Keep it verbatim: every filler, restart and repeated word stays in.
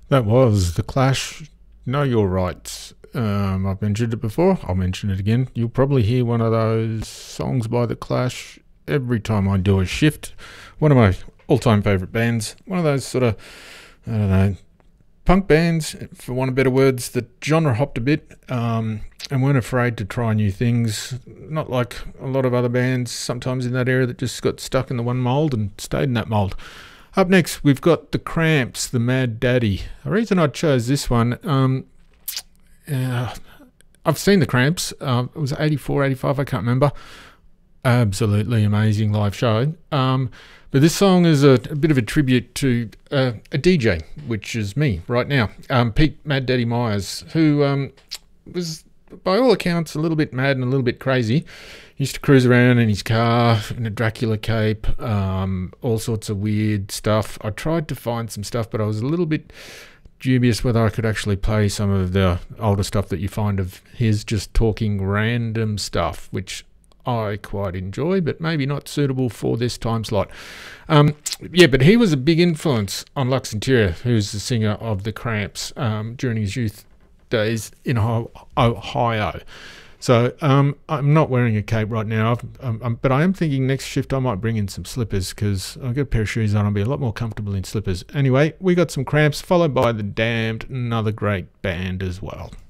That was The Clash, Know Your Rights. Um, I've mentioned it before, I'll mention it again. You'll probably hear one of those songs by The Clash every time I do a shift. One of my all-time favourite bands. One of those sort of, I don't know, punk bands, for want of better words, that genre hopped a bit um, and weren't afraid to try new things. Not like a lot of other bands sometimes in that era that just got stuck in the one mould and stayed in that mould. Up next, we've got The Cramps, The Mad Daddy. The reason I chose this one, um, uh, I've seen The Cramps. Uh, it was eighty-four, eighty-five, I can't remember. Absolutely amazing live show. Um, but this song is a, a bit of a tribute to uh, a D J, which is me right now, um, Pete Mad Daddy Myers, who um, was, by all accounts, a little bit mad and a little bit crazy. He used to cruise around in his car in a Dracula cape, um, all sorts of weird stuff. I tried to find some stuff, but I was a little bit dubious whether I could actually play some of the older stuff that you find of his just talking random stuff, which I quite enjoy, but maybe not suitable for this time slot. Um, yeah, but he was a big influence on Lux Interior, who's the singer of The Cramps um, during his youth days in Ohio. So um, I'm not wearing a cape right now, um, um, but I am thinking next shift I might bring in some slippers because I've got a pair of shoes on. I'll be a lot more comfortable in slippers. Anyway, we got some Cramps, followed by The Damned, another great band as well.